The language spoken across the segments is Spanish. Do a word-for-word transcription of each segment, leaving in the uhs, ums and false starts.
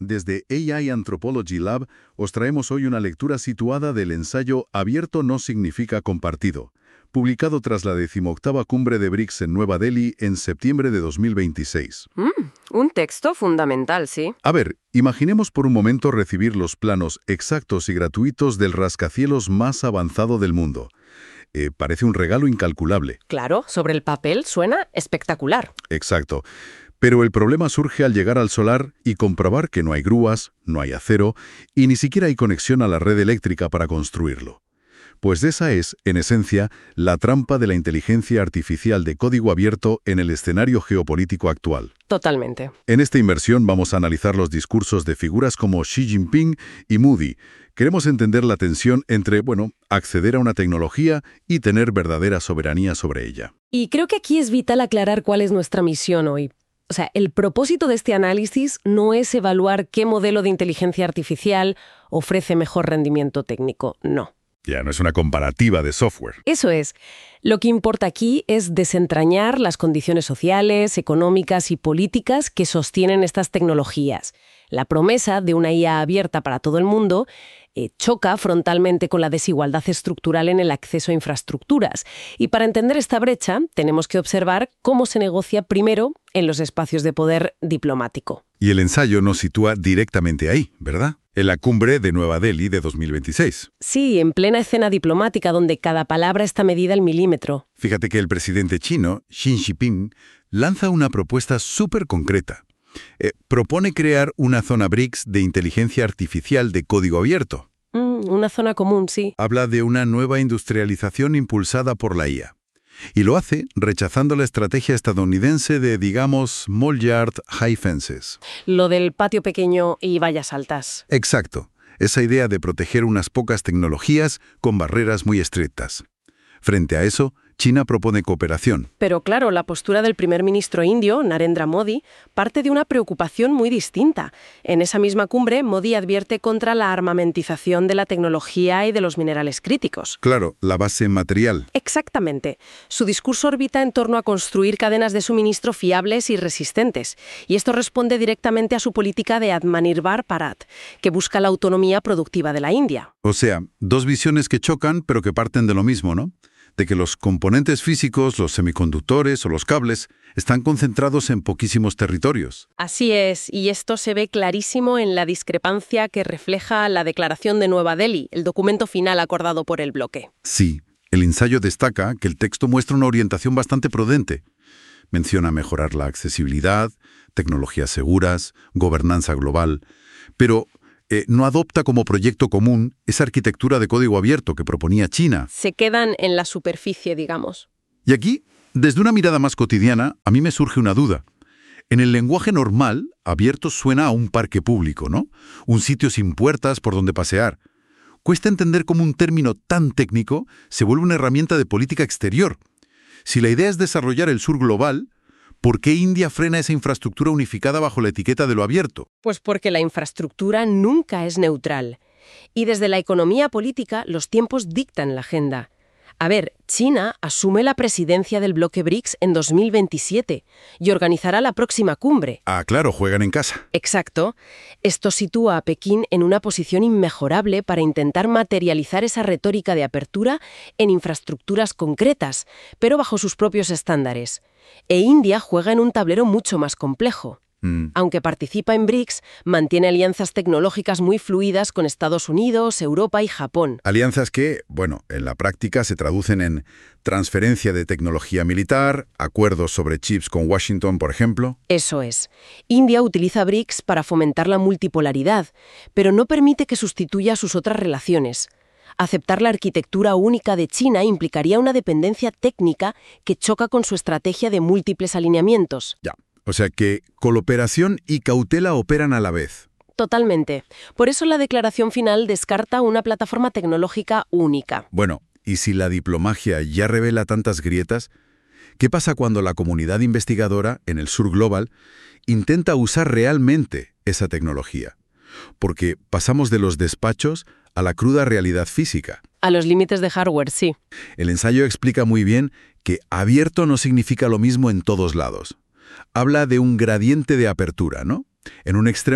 Desde A I Anthropology Lab os traemos hoy una lectura situada del ensayo Abierto no significa compartido, publicado tras la decimoctava cumbre de BRICS en Nueva Delhi en septiembre de dos mil veintiséis. Mm, un texto fundamental, sí. A ver, imaginemos por un momento recibir los planos exactos y gratuitos del rascacielos más avanzado del mundo. Eh, parece un regalo incalculable. Claro, sobre el papel suena espectacular. Exacto. Pero el problema surge al llegar al solar y comprobar que no hay grúas, no hay acero y ni siquiera hay conexión a la red eléctrica para construirlo. Pues esa es, en esencia, la trampa de la inteligencia artificial de código abierto en el escenario geopolítico actual. Totalmente. En esta inmersión vamos a analizar los discursos de figuras como Xi Jinping y Moody. Queremos entender la tensión entre, bueno, acceder a una tecnología y tener verdadera soberanía sobre ella. Y creo que aquí es vital aclarar cuál es nuestra misión hoy. O sea, el propósito de este análisis no es evaluar qué modelo de inteligencia artificial ofrece mejor rendimiento técnico, no. Ya no es una comparativa de software. Eso es. Lo que importa aquí es desentrañar las condiciones sociales, económicas y políticas que sostienen estas tecnologías. La promesa de una I A abierta para todo el mundo eh, choca frontalmente con la desigualdad estructural en el acceso a infraestructuras. Y para entender esta brecha, tenemos que observar cómo se negocia primero en los espacios de poder diplomático. Y el ensayo nos sitúa directamente ahí, ¿verdad? En la cumbre de Nueva Delhi de dos mil veintiséis. Sí, en plena escena diplomática donde cada palabra está medida al milímetro. Fíjate que el presidente chino, Xi Jinping, lanza una propuesta súper concreta. Eh, propone crear una zona BRICS de inteligencia artificial de código abierto. Mm, una zona común, sí. Habla de una nueva industrialización impulsada por la I A. Y lo hace rechazando la estrategia estadounidense de, digamos, small yard, high fences. Lo del patio pequeño y vallas altas. Exacto. Esa idea de proteger unas pocas tecnologías con barreras muy estrictas. Frente a eso, China propone cooperación. Pero claro, la postura del primer ministro indio, Narendra Modi, parte de una preocupación muy distinta. En esa misma cumbre, Modi advierte contra la armamentización de la tecnología y de los minerales críticos. Claro, la base material. Exactamente. Su discurso orbita en torno a construir cadenas de suministro fiables y resistentes. Y esto responde directamente a su política de Atmanirbhar Bharat, que busca la autonomía productiva de la India. O sea, dos visiones que chocan, pero que parten de lo mismo, ¿no? De que los componentes físicos, los semiconductores o los cables, están concentrados en poquísimos territorios. Así es, y esto se ve clarísimo en la discrepancia que refleja la Declaración de Nueva Delhi, el documento final acordado por el bloque. Sí, el ensayo destaca que el texto muestra una orientación bastante prudente. Menciona mejorar la accesibilidad, tecnologías seguras, gobernanza global, pero Eh, no adopta como proyecto común esa arquitectura de código abierto que proponía China. Se quedan en la superficie, digamos. Y aquí, desde una mirada más cotidiana, a mí me surge una duda. En el lenguaje normal, abierto suena a un parque público, ¿no? Un sitio sin puertas por donde pasear. Cuesta entender cómo un término tan técnico se vuelve una herramienta de política exterior. Si la idea es desarrollar el sur global, ¿por qué India frena esa infraestructura unificada bajo la etiqueta de lo abierto? Pues porque la infraestructura nunca es neutral. Y desde la economía política, los tiempos dictan la agenda. A ver, China asume la presidencia del bloque BRICS en dos mil veintisiete y organizará la próxima cumbre. Ah, claro, juegan en casa. Exacto. Esto sitúa a Pekín en una posición inmejorable para intentar materializar esa retórica de apertura en infraestructuras concretas, pero bajo sus propios estándares. E India juega en un tablero mucho más complejo. Mm. Aunque participa en BRICS, mantiene alianzas tecnológicas muy fluidas con Estados Unidos, Europa y Japón. Alianzas que, bueno, en la práctica se traducen en transferencia de tecnología militar, acuerdos sobre chips con Washington, por ejemplo. Eso es. India utiliza BRICS para fomentar la multipolaridad, pero no permite que sustituya sus otras relaciones. Aceptar la arquitectura única de China implicaría una dependencia técnica que choca con su estrategia de múltiples alineamientos. Ya. O sea que cooperación y cautela operan a la vez. Totalmente. Por eso la declaración final descarta una plataforma tecnológica única. Bueno, y si la diplomacia ya revela tantas grietas, ¿qué pasa cuando la comunidad investigadora en el sur global intenta usar realmente esa tecnología? Porque pasamos de los despachos a la cruda realidad física. A los límites de hardware, sí. El ensayo explica muy bien que abierto no significa lo mismo en todos lados. Habla de un gradiente de apertura, ¿no? En un extremo,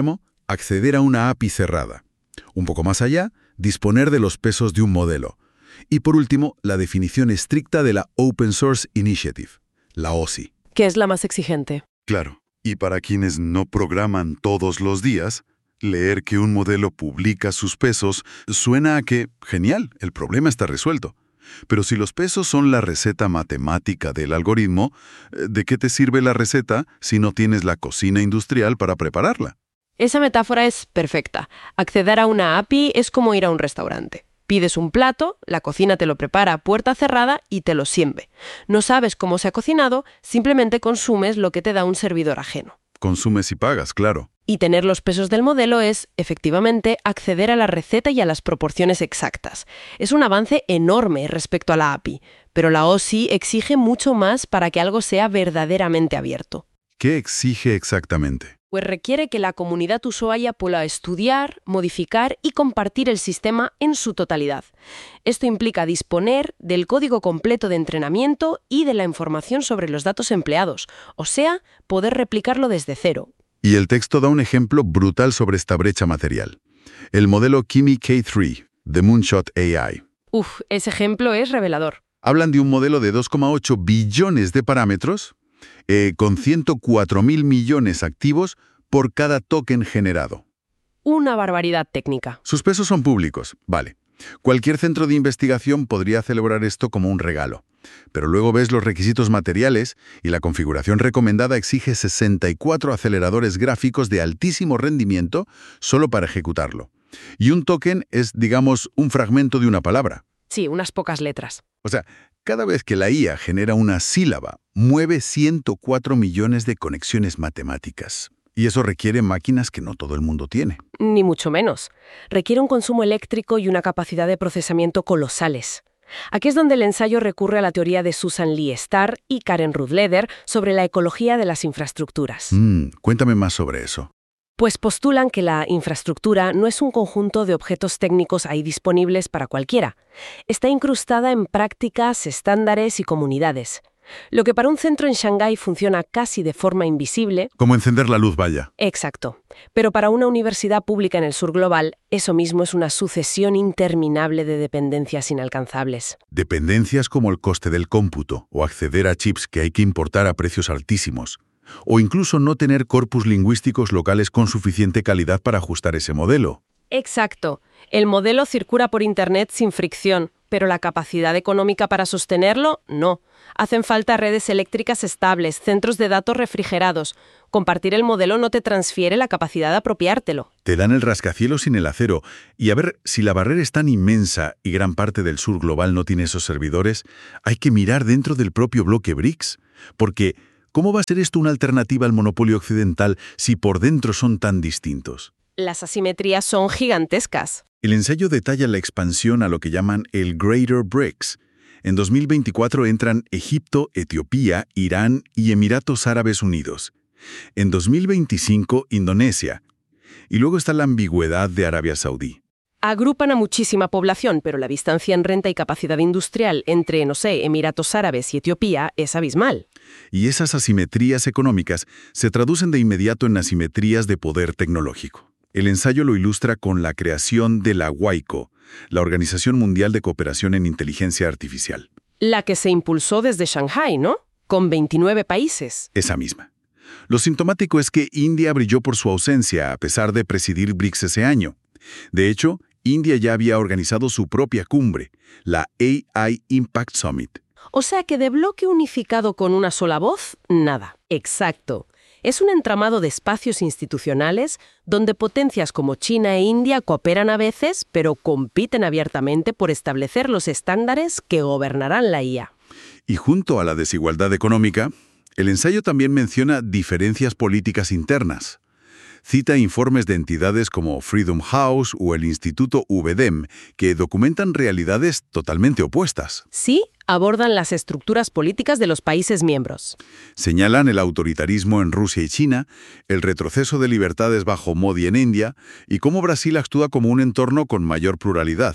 acceder a una A P I cerrada. Un poco más allá, disponer de los pesos de un modelo. Y por último, la definición estricta de la Open Source Initiative, la O S I. ¿Qué es la más exigente? Claro, y para quienes no programan todos los días, leer que un modelo publica sus pesos suena a que, genial, el problema está resuelto. Pero si los pesos son la receta matemática del algoritmo, ¿de qué te sirve la receta si no tienes la cocina industrial para prepararla? Esa metáfora es perfecta. Acceder a una A P I es como ir a un restaurante. Pides un plato, la cocina te lo prepara a puerta cerrada y te lo sirve. No sabes cómo se ha cocinado, simplemente consumes lo que te da un servidor ajeno. Consumes y pagas, claro. Y tener los pesos del modelo es, efectivamente, acceder a la receta y a las proporciones exactas. Es un avance enorme respecto a la A P I, pero la O S I exige mucho más para que algo sea verdaderamente abierto. ¿Qué exige exactamente? Pues requiere que la comunidad usuaria pueda estudiar, modificar y compartir el sistema en su totalidad. Esto implica disponer del código completo de entrenamiento y de la información sobre los datos empleados, o sea, poder replicarlo desde cero. Y el texto da un ejemplo brutal sobre esta brecha material. El modelo Kimi K tres, de Moonshot A I. Uf, ese ejemplo es revelador. Hablan de un modelo de dos coma ocho billones de parámetros, eh, con ciento cuatro mil millones activos por cada token generado. Una barbaridad técnica. Sus pesos son públicos, vale. Cualquier centro de investigación podría celebrar esto como un regalo. Pero luego ves los requisitos materiales y la configuración recomendada exige sesenta y cuatro aceleradores gráficos de altísimo rendimiento solo para ejecutarlo. Y un token es, digamos, un fragmento de una palabra. Sí, unas pocas letras. O sea, cada vez que la I A genera una sílaba, mueve ciento cuatro millones de conexiones matemáticas. Y eso requiere máquinas que no todo el mundo tiene. Ni mucho menos. Requiere un consumo eléctrico y una capacidad de procesamiento colosales. Aquí es donde el ensayo recurre a la teoría de Susan Lee Starr y Karen Rudleder sobre la ecología de las infraestructuras. Mm, cuéntame más sobre eso. Pues postulan que la infraestructura no es un conjunto de objetos técnicos ahí disponibles para cualquiera. Está incrustada en prácticas, estándares y comunidades. Lo que para un centro en Shanghái funciona casi de forma invisible... Como encender la luz, vaya. Exacto. Pero para una universidad pública en el sur global, eso mismo es una sucesión interminable de dependencias inalcanzables. Dependencias como el coste del cómputo o acceder a chips que hay que importar a precios altísimos. O incluso no tener corpus lingüísticos locales con suficiente calidad para ajustar ese modelo. Exacto. El modelo circula por Internet sin fricción, pero la capacidad económica para sostenerlo, no. Hacen falta redes eléctricas estables, centros de datos refrigerados. Compartir el modelo no te transfiere la capacidad de apropiártelo. Te dan el rascacielos sin el acero. Y a ver, si la barrera es tan inmensa y gran parte del sur global no tiene esos servidores, hay que mirar dentro del propio bloque B R I C S. Porque, ¿cómo va a ser esto una alternativa al monopolio occidental si por dentro son tan distintos? Las asimetrías son gigantescas. El ensayo detalla la expansión a lo que llaman el Greater B R I C S. En dos mil veinticuatro entran Egipto, Etiopía, Irán y Emiratos Árabes Unidos. En dos mil veinticinco, Indonesia. Y luego está la ambigüedad de Arabia Saudí. Agrupan a muchísima población, pero la distancia en renta y capacidad industrial entre, no sé, Emiratos Árabes y Etiopía es abismal. Y esas asimetrías económicas se traducen de inmediato en asimetrías de poder tecnológico. El ensayo lo ilustra con la creación de la WICO, la Organización Mundial de Cooperación en Inteligencia Artificial. La que se impulsó desde Shanghái, ¿no? Con veintinueve países. Esa misma. Lo sintomático es que India brilló por su ausencia a pesar de presidir B R I C S ese año. De hecho, India ya había organizado su propia cumbre, la A I Impact Summit. O sea que de bloque unificado con una sola voz, nada. Exacto. Es un entramado de espacios institucionales donde potencias como China e India cooperan a veces, pero compiten abiertamente por establecer los estándares que gobernarán la I A. Y junto a la desigualdad económica, el ensayo también menciona diferencias políticas internas. Cita informes de entidades como Freedom House o el Instituto V D E M, que documentan realidades totalmente opuestas. Sí, abordan las estructuras políticas de los países miembros. Señalan el autoritarismo en Rusia y China, el retroceso de libertades bajo Modi en India y cómo Brasil actúa como un entorno con mayor pluralidad.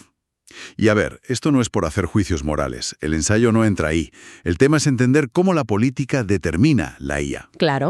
Y a ver, esto no es por hacer juicios morales, el ensayo no entra ahí. El tema es entender cómo la política determina la I A. Claro.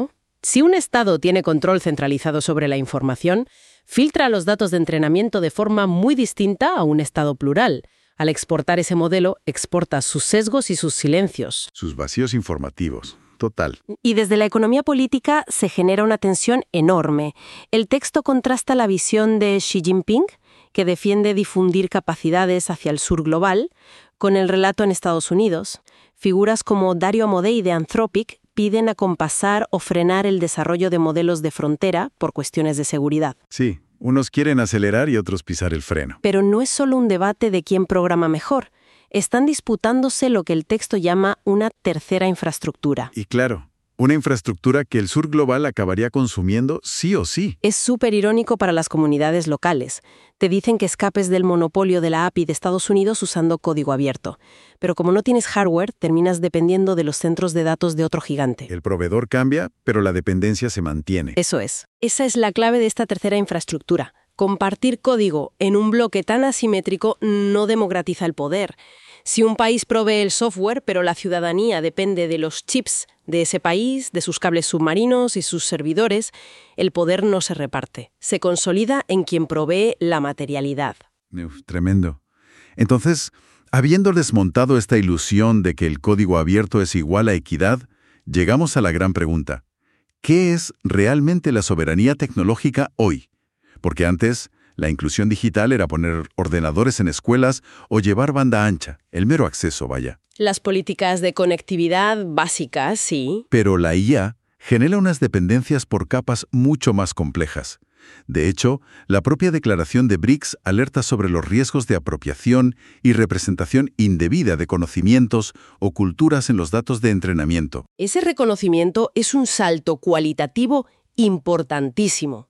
Si un Estado tiene control centralizado sobre la información, filtra los datos de entrenamiento de forma muy distinta a un Estado plural. Al exportar ese modelo, exporta sus sesgos y sus silencios. Sus vacíos informativos. Total. Y desde la economía política se genera una tensión enorme. El texto contrasta la visión de Xi Jinping, que defiende difundir capacidades hacia el sur global, con el relato en Estados Unidos. Figuras como Dario Amodei de Anthropic piden acompasar o frenar el desarrollo de modelos de frontera por cuestiones de seguridad. Sí, unos quieren acelerar y otros pisar el freno. Pero no es solo un debate de quién programa mejor. Están disputándose lo que el texto llama una tercera infraestructura. Y claro, una infraestructura que el sur global acabaría consumiendo sí o sí. Es súper irónico para las comunidades locales. Te dicen que escapes del monopolio de la A P I de Estados Unidos usando código abierto. Pero como no tienes hardware, terminas dependiendo de los centros de datos de otro gigante. El proveedor cambia, pero la dependencia se mantiene. Eso es. Esa es la clave de esta tercera infraestructura. Compartir código en un bloque tan asimétrico no democratiza el poder. Si un país provee el software, pero la ciudadanía depende de los chips de ese país, de sus cables submarinos y sus servidores, el poder no se reparte. Se consolida en quien provee la materialidad. Uf, tremendo. Entonces, habiendo desmontado esta ilusión de que el código abierto es igual a equidad, llegamos a la gran pregunta. ¿Qué es realmente la soberanía tecnológica hoy? Porque antes, la inclusión digital era poner ordenadores en escuelas o llevar banda ancha, el mero acceso, vaya. Las políticas de conectividad básicas, sí. Pero la I A genera unas dependencias por capas mucho más complejas. De hecho, la propia declaración de BRICS alerta sobre los riesgos de apropiación y representación indebida de conocimientos o culturas en los datos de entrenamiento. Ese reconocimiento es un salto cualitativo importantísimo.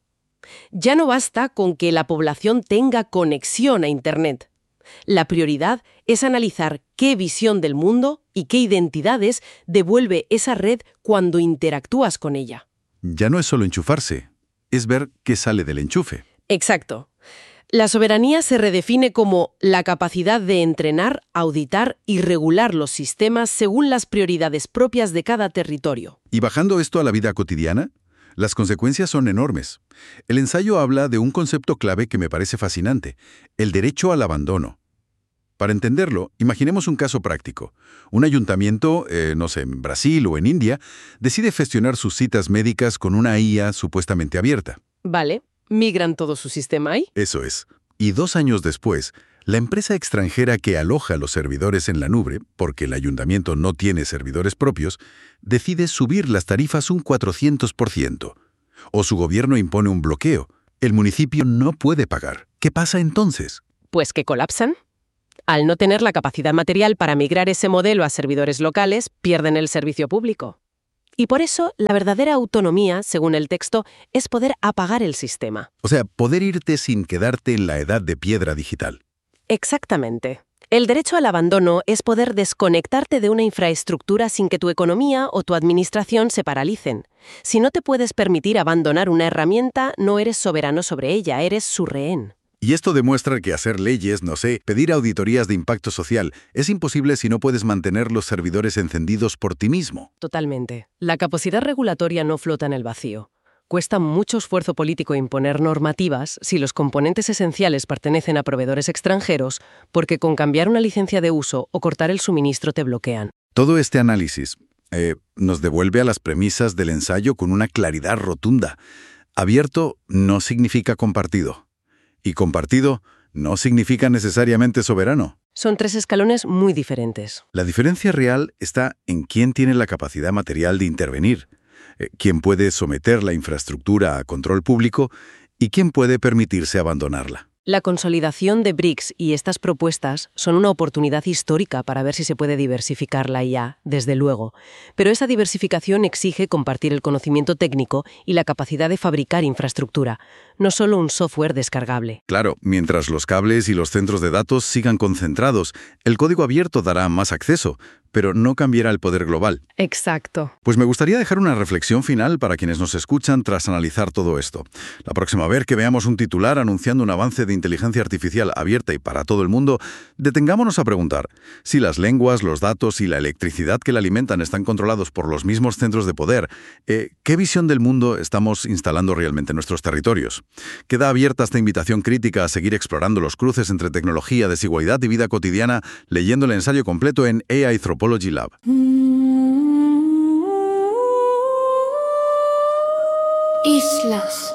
Ya no basta con que la población tenga conexión a Internet. La prioridad es analizar qué visión del mundo y qué identidades devuelve esa red cuando interactúas con ella. Ya no es solo enchufarse, es ver qué sale del enchufe. Exacto. La soberanía se redefine como la capacidad de entrenar, auditar y regular los sistemas según las prioridades propias de cada territorio. Y bajando esto a la vida cotidiana, las consecuencias son enormes. El ensayo habla de un concepto clave que me parece fascinante, el derecho al abandono. Para entenderlo, imaginemos un caso práctico. Un ayuntamiento, eh, no sé, en Brasil o en India, decide gestionar sus citas médicas con una I A supuestamente abierta. Vale, ¿migran todo su sistema ahí? Eso es. Y dos años después, la empresa extranjera que aloja los servidores en la nube, porque el ayuntamiento no tiene servidores propios, decide subir las tarifas un cuatrocientos por ciento. O su gobierno impone un bloqueo. El municipio no puede pagar. ¿Qué pasa entonces? Pues que colapsan. Al no tener la capacidad material para migrar ese modelo a servidores locales, pierden el servicio público. Y por eso, la verdadera autonomía, según el texto, es poder apagar el sistema. O sea, poder irte sin quedarte en la edad de piedra digital. Exactamente. El derecho al abandono es poder desconectarte de una infraestructura sin que tu economía o tu administración se paralicen. Si no te puedes permitir abandonar una herramienta, no eres soberano sobre ella, eres su rehén. Y esto demuestra que hacer leyes, no sé, pedir auditorías de impacto social, es imposible si no puedes mantener los servidores encendidos por ti mismo. Totalmente. La capacidad regulatoria no flota en el vacío. Cuesta mucho esfuerzo político imponer normativas si los componentes esenciales pertenecen a proveedores extranjeros, porque con cambiar una licencia de uso o cortar el suministro te bloquean. Todo este análisis eh, nos devuelve a las premisas del ensayo con una claridad rotunda. Abierto no significa compartido. Y compartido no significa necesariamente soberano. Son tres escalones muy diferentes. La diferencia real está en quién tiene la capacidad material de intervenir, eh, quién puede someter la infraestructura a control público y quién puede permitirse abandonarla. La consolidación de BRICS y estas propuestas son una oportunidad histórica para ver si se puede diversificar la I A, desde luego. Pero esa diversificación exige compartir el conocimiento técnico y la capacidad de fabricar infraestructura, no solo un software descargable. Claro, mientras los cables y los centros de datos sigan concentrados, el código abierto dará más acceso, pero no cambiara el poder global. Exacto. Pues me gustaría dejar una reflexión final para quienes nos escuchan tras analizar todo esto. La próxima vez que veamos un titular anunciando un avance de inteligencia artificial abierta y para todo el mundo, detengámonos a preguntar si las lenguas, los datos y la electricidad que la alimentan están controlados por los mismos centros de poder. Eh, ¿Qué visión del mundo estamos instalando realmente en nuestros territorios? Queda abierta esta invitación crítica a seguir explorando los cruces entre tecnología, desigualdad y vida cotidiana, leyendo el ensayo completo en A I Anthropology Lab. Islas.